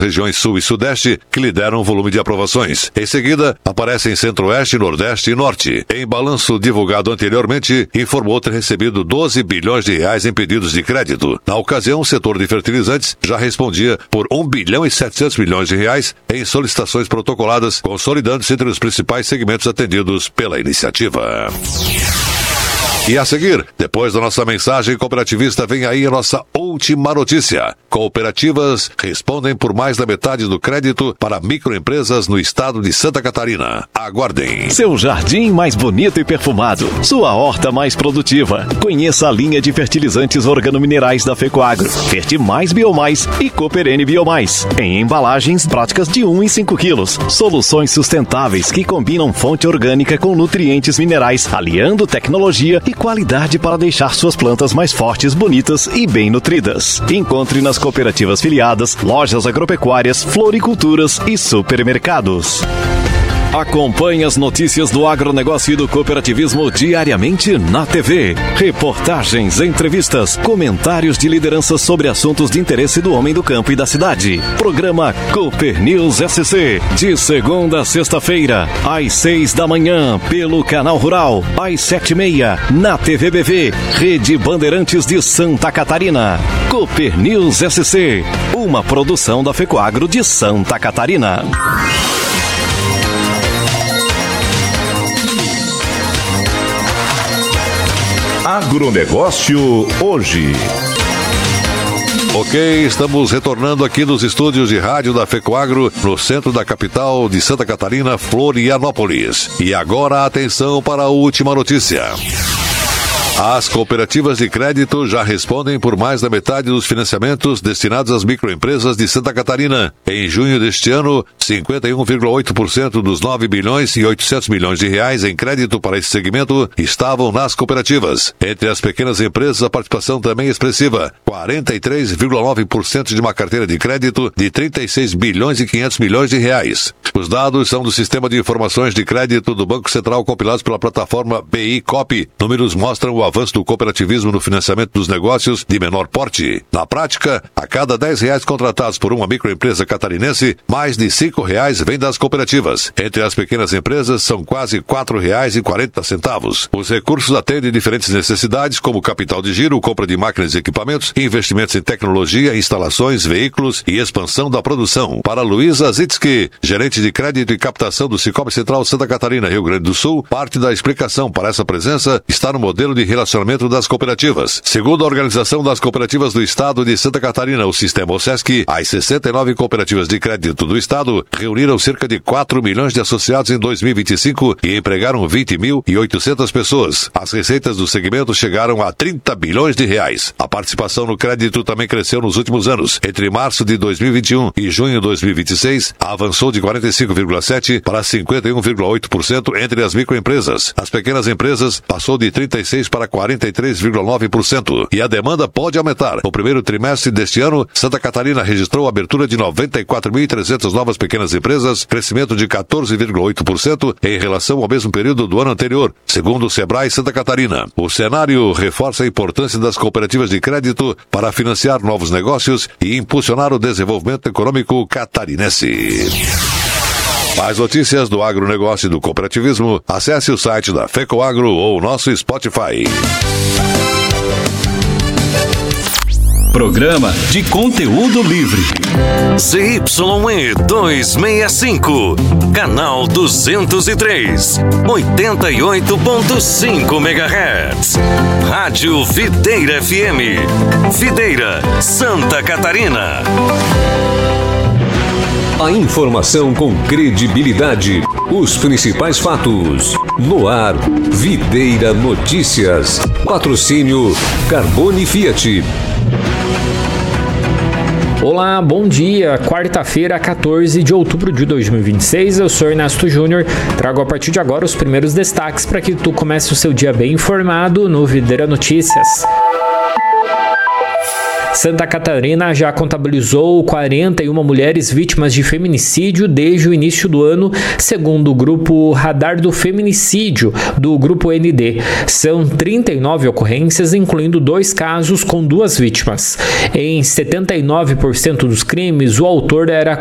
regiões Sul e Sudeste, que lideram o volume de aprovações. Em seguida, aparecem Centro-Oeste, Nordeste e Norte. Em balanço divulgado anteriormente, informou ter recebido 12 bilhões de reais em pedidos de crédito. Na ocasião, o setor de fertilizantes já respondia por 1 bilhão e 700 milhões de reais em solicitações protocoladas, consolidando-se entre os principais segmentos atendidos pela iniciativa. E a seguir, depois da nossa mensagem cooperativista, vem aí a nossa última notícia. Cooperativas respondem por mais da metade do crédito para microempresas no estado de Santa Catarina. Aguardem. Seu jardim mais bonito e perfumado. Sua horta mais produtiva. Conheça a linha de fertilizantes organominerais da FECOAGRO. Fertimais Biomais e Cooperene Biomais. Em embalagens práticas de 1 e 5 quilos. Soluções sustentáveis que combinam fonte orgânica com nutrientes minerais, aliando tecnologia e qualidade para deixar suas plantas mais fortes, bonitas e bem nutridas. Encontre nas cooperativas filiadas, lojas agropecuárias, floriculturas e supermercados. Acompanhe as notícias do agronegócio e do cooperativismo diariamente na TV. Reportagens, entrevistas, comentários de lideranças sobre assuntos de interesse do homem do campo e da cidade. Programa Cooper News SC, de segunda a sexta-feira, às 6 da manhã, pelo Canal Rural, às 7h30, na TVBV, Rede Bandeirantes de Santa Catarina. Cooper News SC, uma produção da FECOAGRO de Santa Catarina. Agronegócio hoje. Ok, estamos retornando aqui dos estúdios de rádio da FECOAGRO, no centro da capital de Santa Catarina, Florianópolis. E agora atenção para a última notícia. As cooperativas de crédito já respondem por mais da metade dos financiamentos destinados às microempresas de Santa Catarina. Em junho deste ano, 51,8% dos 9 bilhões e 800 milhões de reais em crédito para esse segmento estavam nas cooperativas. Entre as pequenas empresas, a participação também é expressiva, 43,9% de uma carteira de crédito de 36 bilhões e 500 milhões de reais. Os dados são do Sistema de Informações de Crédito do Banco Central compilados pela plataforma BI-COP. Números mostram o avanço do cooperativismo no financiamento dos negócios de menor porte. Na prática, a cada R$10 contratados por uma microempresa catarinense, mais de R$5 vem das cooperativas. Entre as pequenas empresas, são quase R$4,40. Os recursos atendem diferentes necessidades, como capital de giro, compra de máquinas e equipamentos, investimentos em tecnologia, instalações, veículos e expansão da produção. Para Luísa Zitsky, gerente de crédito e captação do Cicobi Central Santa Catarina, Rio Grande do Sul, parte da explicação para essa presença está no modelo de relacionamento das cooperativas. Segundo a Organização das Cooperativas do Estado de Santa Catarina, o Sistema OSESC, as 69 cooperativas de crédito do Estado reuniram cerca de 4 milhões de associados em 2025 e empregaram 20.800 pessoas. As receitas do segmento chegaram a 30 bilhões de reais. A participação no crédito também cresceu nos últimos anos. Entre março de 2021 e junho de 2026, avançou de 45,7% para 51,8% entre as microempresas. As pequenas empresas passou de 36% para 43,9%. E a demanda pode aumentar. No primeiro trimestre deste ano, Santa Catarina registrou a abertura de 94.300 novas pequenas empresas, crescimento de 14,8% em relação ao mesmo período do ano anterior, segundo o Sebrae Santa Catarina. O cenário reforça a importância das cooperativas de crédito para financiar novos negócios e impulsionar o desenvolvimento econômico catarinense. Mais notícias do agronegócio e do cooperativismo, acesse o site da FECOAGRO ou o nosso Spotify. Programa de conteúdo livre. ZYE 265, canal 203, 88.5 MHz. Rádio Videira FM, Videira, Santa Catarina. A informação com credibilidade. Os principais fatos. No ar, Videira Notícias. Patrocínio Carbone Fiat. Olá, bom dia. Quarta-feira, 14 de outubro de 2026. Eu sou Ernesto Júnior. Trago a partir de agora os primeiros destaques para que tu comece o seu dia bem informado no Videira Notícias. Santa Catarina já contabilizou 41 mulheres vítimas de feminicídio desde o início do ano, segundo o grupo Radar do Feminicídio, do Grupo ND. São 39 ocorrências, incluindo 2 casos com 2 vítimas. Em 79% dos crimes, o autor era